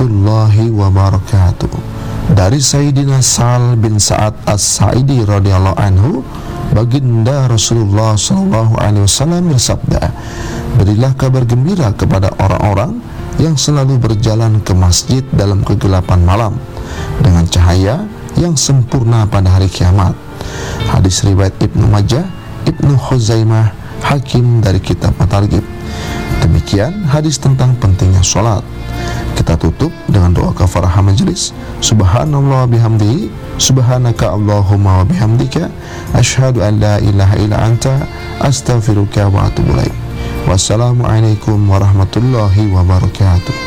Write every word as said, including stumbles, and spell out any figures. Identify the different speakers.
Speaker 1: warahmatullahi wabarakatuh. Dari Sayyidina Sa'al bin Sa'ad As-Sa'idi radhiyallahu anhu, baginda Rasulullah sallallahu alaihi wasallam bersabda, berilah kabar gembira kepada orang-orang yang selalu berjalan ke masjid dalam kegelapan malam dengan cahaya yang sempurna pada hari kiamat. Hadis riwayat Ibnu Majah, Ibnu Khuzaimah, Hakim dari kitab At-Targhib. Demikian hadis tentang pentingnya sholat. Kita tutup dengan doa kafarah majelis. Subhanallah bihamdihi, subhanaka Allahumma wa bihamdika, asyhadu an la ilaha illa anta, astaghfiruka wa atubu ilaik. Wassalamualaikum warahmatullahi wabarakatuh.